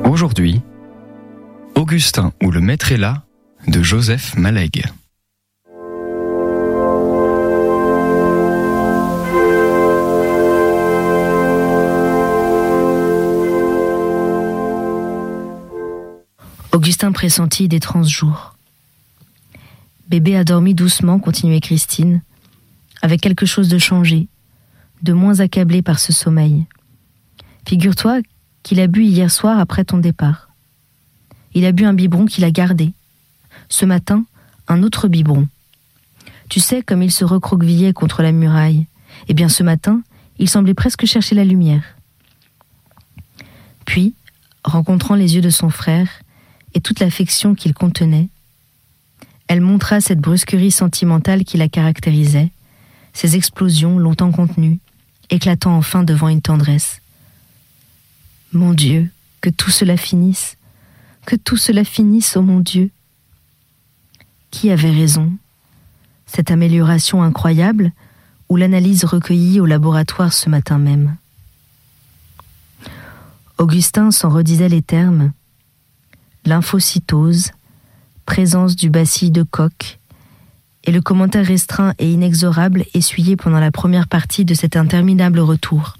Aujourd'hui, Augustin ou le maître est là de Joseph Malègue. Augustin pressentit d'étranges jours. Bébé a dormi doucement, continuait Christine, avec quelque chose de changé, de moins accablé par ce sommeil. Figure-toi qu'il a bu hier soir après ton départ. Il a bu un biberon qu'il a gardé. Ce matin, un autre biberon. Tu sais comme il se recroquevillait contre la muraille. Eh bien ce matin, il semblait presque chercher la lumière. Puis, rencontrant les yeux de son frère et toute l'affection qu'il contenait, elle montra cette brusquerie sentimentale qui la caractérisait, ces explosions longtemps contenues, éclatant enfin devant une tendresse. Mon Dieu, que tout cela finisse, oh mon Dieu. Qui avait raison? Cette amélioration incroyable ou l'analyse recueillie au laboratoire ce matin même? Augustin s'en redisait les termes. Lymphocytose, présence du bacille de Koch, et le commentaire restreint et inexorable essuyé pendant la première partie de cet interminable retour.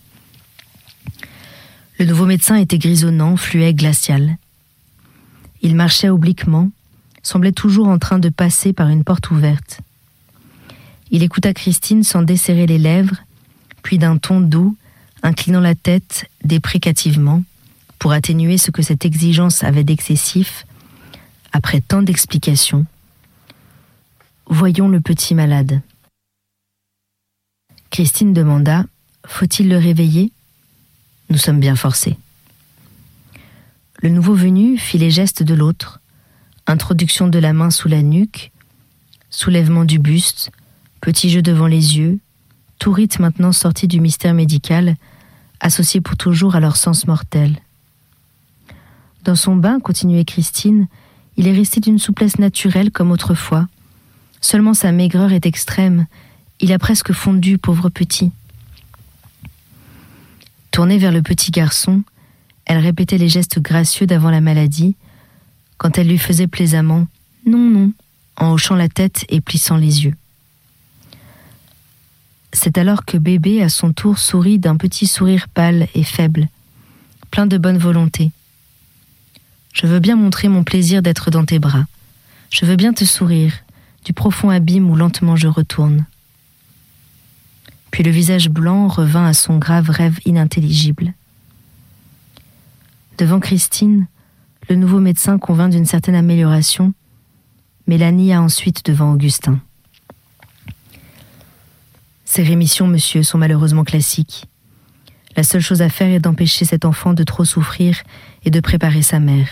Le nouveau médecin était grisonnant, fluet, glacial. Il marchait obliquement, semblait toujours en train de passer par une porte ouverte. Il écouta Christine sans desserrer les lèvres, puis d'un ton doux, inclinant la tête déprécativement, pour atténuer ce que cette exigence avait d'excessif, après tant d'explications. Voyons le petit malade. Christine demanda, faut-il le réveiller? Nous sommes bien forcés. Le nouveau venu fit les gestes de l'autre, introduction de la main sous la nuque, soulèvement du buste, petit jeu devant les yeux, tout rite maintenant sorti du mystère médical, associé pour toujours à leur sens mortel. Dans son bain, continuait Christine, il est resté d'une souplesse naturelle comme autrefois. Seulement sa maigreur est extrême, il a presque fondu, pauvre petit. Tournée vers le petit garçon, elle répétait les gestes gracieux d'avant la maladie, quand elle lui faisait plaisamment « Non, non », en hochant la tête et plissant les yeux. C'est alors que bébé, à son tour, sourit d'un petit sourire pâle et faible, plein de bonne volonté. « Je veux bien montrer mon plaisir d'être dans tes bras. Je veux bien te sourire, du profond abîme où lentement je retourne. » Puis le visage blanc revint à son grave rêve inintelligible. Devant Christine, le nouveau médecin convint d'une certaine amélioration, mais la nia ensuite devant Augustin. Ces rémissions, monsieur, sont malheureusement classiques. La seule chose à faire est d'empêcher cet enfant de trop souffrir et de préparer sa mère.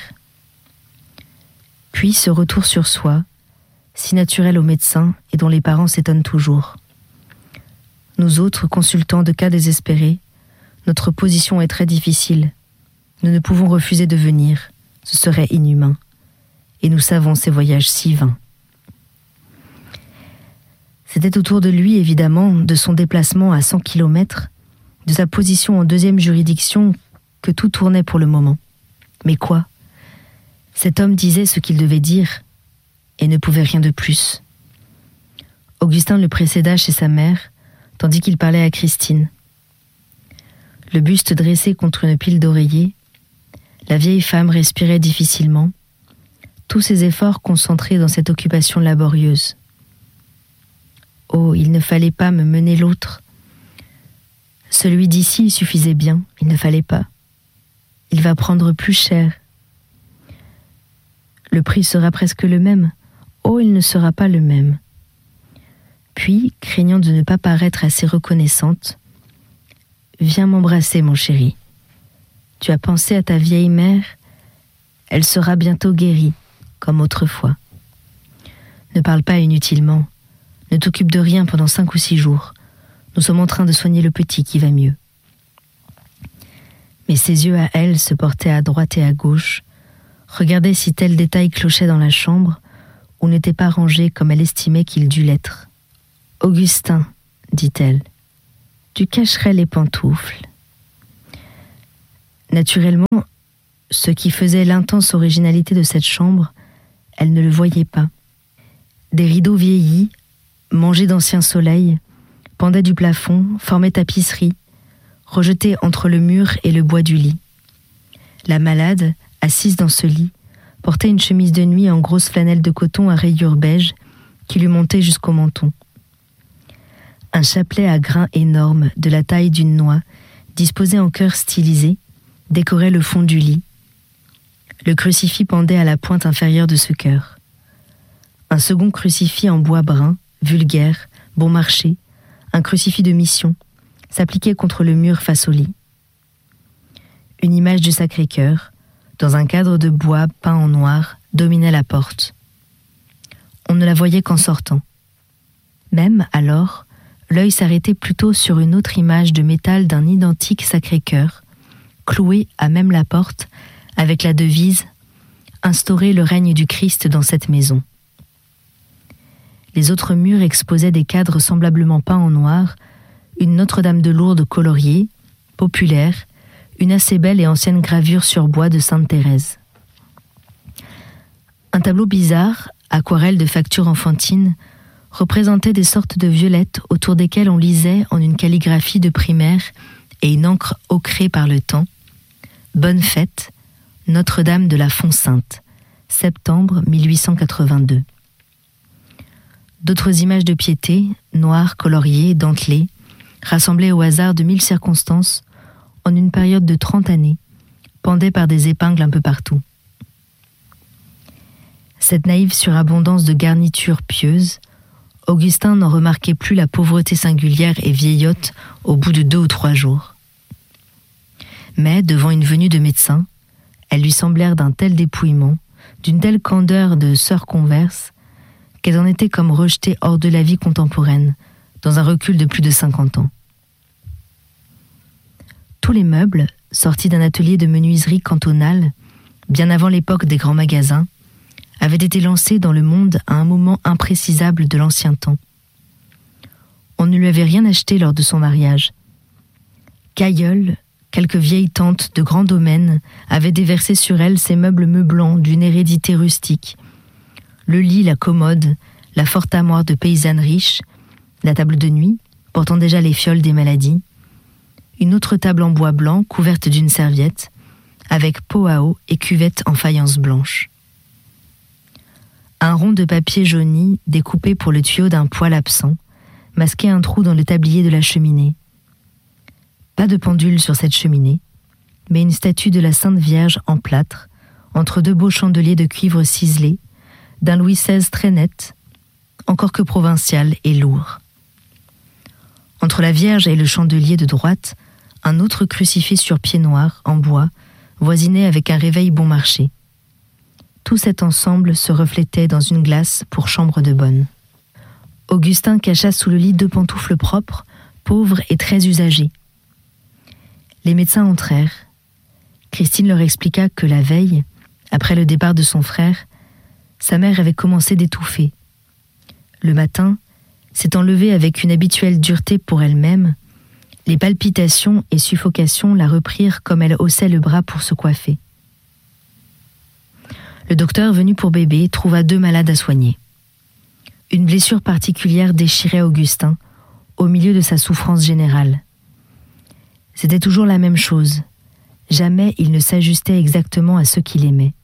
Puis ce retour sur soi, si naturel aux médecins et dont les parents s'étonnent toujours. Nous autres, consultants de cas désespérés, notre position est très difficile. Nous ne pouvons refuser de venir, ce serait inhumain. Et nous savons ces voyages si vains. C'était autour de lui, évidemment, de son déplacement à 100 kilomètres, de sa position en deuxième juridiction, que tout tournait pour le moment. Mais quoi? Cet homme disait ce qu'il devait dire, et ne pouvait rien de plus. Augustin le précéda chez sa mère, tandis qu'il parlait à Christine. Le buste dressé contre une pile d'oreillers, la vieille femme respirait difficilement, tous ses efforts concentrés dans cette occupation laborieuse. Oh, il ne fallait pas me mener l'autre. Celui d'ici, il suffisait bien, il ne fallait pas. Il va prendre plus cher. Le prix sera presque le même. Oh, il ne sera pas le même. Puis, craignant de ne pas paraître assez reconnaissante, « Viens m'embrasser, mon chéri. Tu as pensé à ta vieille mère? Elle sera bientôt guérie, comme autrefois. Ne parle pas inutilement. Ne t'occupe de rien pendant 5 ou 6 jours. Nous sommes en train de soigner le petit qui va mieux. » Mais ses yeux à elle se portaient à droite et à gauche, regardaient si tel détail clochait dans la chambre ou n'était pas rangé comme elle estimait qu'il dût l'être. « Augustin, dit-elle, tu cacherais les pantoufles. » Naturellement, ce Ce qui faisait l'intense originalité de cette chambre, elle ne le voyait pas. Des rideaux vieillis, mangés d'anciens soleils, pendaient du plafond, formaient tapisserie, rejetés entre le mur et le bois du lit. La malade, assise dans ce lit, portait une chemise de nuit en grosse flanelle de coton à rayures beige qui lui montait jusqu'au menton. Un chapelet à grains énormes de la taille d'une noix, disposé en cœur stylisé, décorait le fond du lit. Le crucifix pendait à la pointe inférieure de ce cœur. Un second crucifix en bois brun, vulgaire, bon marché, un crucifix de mission, s'appliquait contre le mur face au lit. Une image du Sacré-Cœur, dans un cadre de bois peint en noir, dominait la porte. On ne la voyait qu'en sortant. Même, alors, l'œil s'arrêtait plutôt sur une autre image de métal d'un identique Sacré-Cœur, clouée à même la porte, avec la devise « Instaurer le règne du Christ dans cette maison ». Les autres murs exposaient des cadres semblablement peints en noir, une Notre-Dame de Lourdes coloriée, populaire, une assez belle et ancienne gravure sur bois de Sainte Thérèse. Un tableau bizarre, aquarelle de facture enfantine, représentait des sortes de violettes autour desquelles on lisait en une calligraphie de primaire et une encre ocrée par le temps « Bonne fête, Notre-Dame de la Font-Sainte, septembre 1882 ». D'autres images de piété, noires, coloriées, dentelées, rassemblées au hasard de 1000 circonstances, en une période de 30 années, pendaient par des épingles un peu partout. Cette naïve surabondance de garnitures pieuses, Augustin n'en remarquait plus la pauvreté singulière et vieillotte au bout de 2 ou 3 jours. Mais, devant une venue de médecins, elles lui semblèrent d'un tel dépouillement, d'une telle candeur de sœurs converses, qu'elles en étaient comme rejetées hors de la vie contemporaine, dans un recul de plus de 50 ans. Tous les meubles, sortis d'un atelier de menuiserie cantonale, bien avant l'époque des grands magasins, avaient été lancés dans le monde à un moment imprécisable de l'ancien temps. On ne lui avait rien acheté lors de son mariage. Qu'aïeul, quelques vieilles tantes de grands domaines avaient déversé sur elle ces meubles meublants d'une hérédité rustique. Le lit, la commode, la forte armoire de paysanne riche, la table de nuit, portant déjà les fioles des maladies, une autre table en bois blanc couverte d'une serviette, avec pot à eau et cuvette en faïence blanche. Un rond de papier jauni, découpé pour le tuyau d'un poêle absent, masquait un trou dans le tablier de la cheminée. Pas de pendule sur cette cheminée, mais une statue de la Sainte Vierge en plâtre, entre 2 beaux chandeliers de cuivre ciselé, d'un Louis XVI très net, encore que provincial et lourd. Entre la Vierge et le chandelier de droite, un autre crucifix sur pied noir, en bois, voisinait avec un réveil bon marché. Tout cet ensemble se reflétait dans une glace pour chambre de bonne. Augustin cacha sous le lit 2 pantoufles propres, pauvres et très usagées. Les médecins entrèrent. Christine leur expliqua que la veille, après le départ de son frère, sa mère avait commencé d'étouffer. Le matin, s'étant levée avec une habituelle dureté pour elle-même, les palpitations et suffocations la reprirent comme elle haussait le bras pour se coiffer. Le docteur venu pour bébé trouva 2 malades à soigner. Une blessure particulière déchirait Augustin, au milieu de sa souffrance générale. C'était toujours la même chose. Jamais il ne s'ajustait exactement à ceux qu'il aimait.